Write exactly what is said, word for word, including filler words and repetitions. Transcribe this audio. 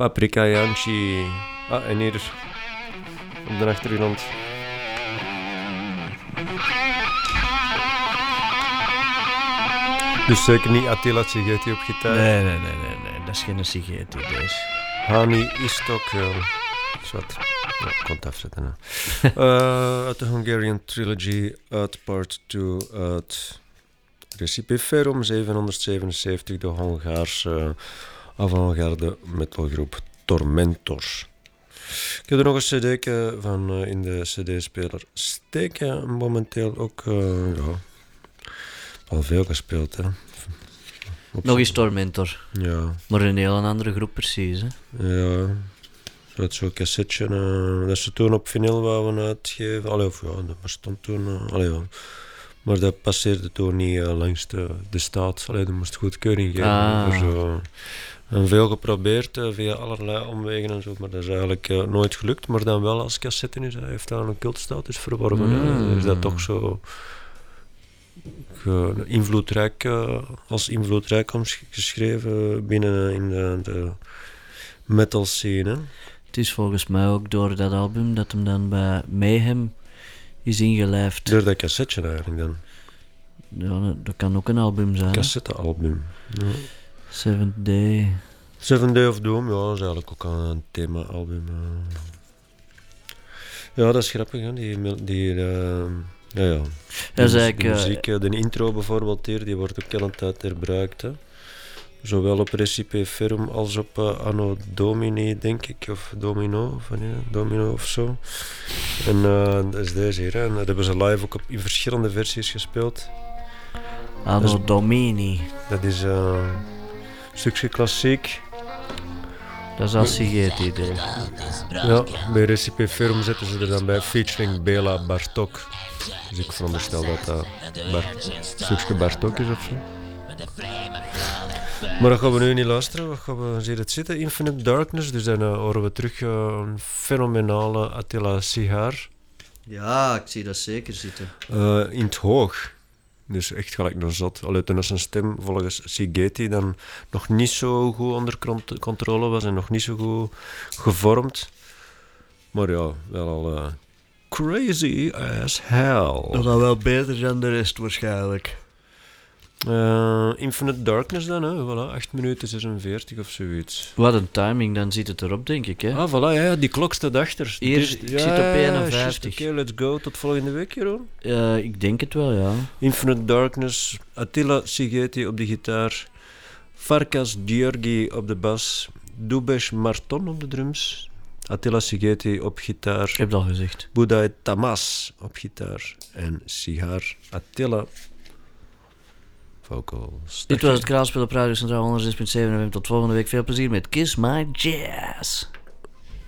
Paprika Janchi. Ah, en hier op de achtergrond. Dus zeker niet Attila Sigeti op gitaar. Nee, nee, nee, nee, nee. Dat is geen Sigeti, deze. Hani Istok. Uh, Zwat. Ja, ik kon het afzetten. uh, uit de Hungarian Trilogy, uit part twee, uit Recipiferum zevenhonderdzevenenzeventig, de Hongaarse avant-garde metalgroep Tormentor. Ik heb er nog een cd'tje van uh, in de cd-speler steken, momenteel ook, uh, ja, al veel gespeeld, hè. Op Nog eens Tormentor. Ja. Maar een heel andere groep precies, hè. Ja. Dat zo'n cassetje, uh, dat ze toen op vinyl wouden uitgeven. Allee, of ja, dat bestond toen. Uh, allee, ja. Maar dat passeerde toen niet uh, langs de, de staat. Allee, dat moest goedkeuring geven. Ah. Dus, uh, en veel geprobeerd uh, via allerlei omwegen en zo, maar dat is eigenlijk uh, nooit gelukt. Maar dan wel als cassette is, hij heeft daar een cultstatus verworven. Mm. Uh, is dat toch zo ge, invloedrijk, uh, als invloedrijk geschreven binnen in de, de metal scene. Het is volgens mij ook door dat album dat hem dan bij Mayhem is ingelijfd. Door dat cassetje eigenlijk dan. Ja, dat kan ook een album zijn. Cassettealbum. Ja. Seventh Day. Seventh Day of Doom, ja, dat is eigenlijk ook een thema-album. Uh. Ja, dat is grappig, hè? Die, die, uh, ja, ja. Dat is de, eigenlijk, de muziek, uh, de intro bijvoorbeeld hier, die wordt ook heel een tijd herbruikt, hè? Zowel op Recipiferum als op uh, Anno Domini, denk ik, of Domino, of, nee, Domino of zo. En uh, dat is deze hier, hè? En dat hebben ze live ook op, in verschillende versies gespeeld. Anno dat is, Domini. Dat is uh, een stukje klassiek. Dat is als Sigeti, idee. Ja, bij Recipiferum zetten ze er dan bij, featuring Bela Bartok. Dus ik veronderstel dat dat Bar- een stukje Bartok is of zo. Maar dat gaan we nu niet luisteren, we gaan we zien het zitten. Infinite Darkness, dus dan uh, horen we terug uh, een fenomenale Attila Sigar. Ja, ik zie dat zeker zitten. Uh, in het hoog. Dus echt gelijk nog zat. Allee, toen zijn stem volgens Sigeti dan nog niet zo goed onder kont- controle was en nog niet zo goed gevormd. Maar ja, wel al uh, crazy as hell. Dat was wel beter dan de rest waarschijnlijk. Uh, Infinite Darkness dan, hè. Voilà, acht minuten zesenveertig of zoiets. Wat een timing, dan zit het erop, denk ik, hè? Ah, voilà, ja, die klok staat achter. Hier, dus, ik ja, zit op eenenvijftig. Oké, okay, let's go. Tot volgende week, Jeroen. Uh, ik denk het wel, ja. Infinite Darkness, Attila Sigeti op de gitaar, Farkas Georgi op de bas, Dubes Marton op de drums, Attila Sigeti op gitaar, Ik heb het al gezegd. Budai Tamas op gitaar en Sigar Attila vocals. Dit was het Kraalspel op Radio Centraal honderd zes punt zeven F M. Tot volgende week. Veel plezier met Kiss My Jazz.